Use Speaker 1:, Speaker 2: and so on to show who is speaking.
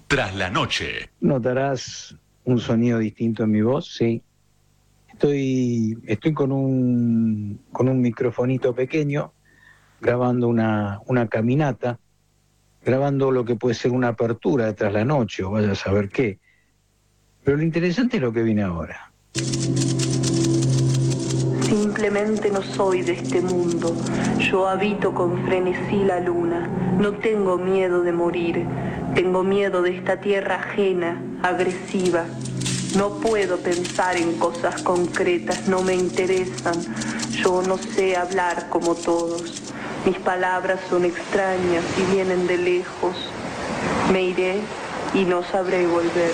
Speaker 1: Tras la noche.
Speaker 2: Notarás un sonido distinto en mi voz, sí. Estoy con un microfonito pequeño, grabando una caminata, grabando lo que puede ser una apertura de Tras la Noche, o vaya a saber qué. Pero lo interesante es lo que viene ahora.
Speaker 3: Simplemente no soy de este mundo. Yo habito con frenesí la luna. No tengo miedo de morir. Tengo miedo de esta tierra ajena, agresiva. No puedo pensar en cosas concretas, no me interesan. Yo no sé hablar como todos. Mis palabras son extrañas y vienen de lejos. Me iré y no sabré volver.